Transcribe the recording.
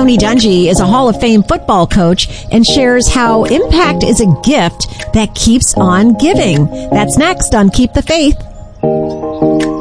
Tony Dungy is a Hall of Fame football coach and shares how impact is a gift that keeps on giving. That's next on Keep the Faith.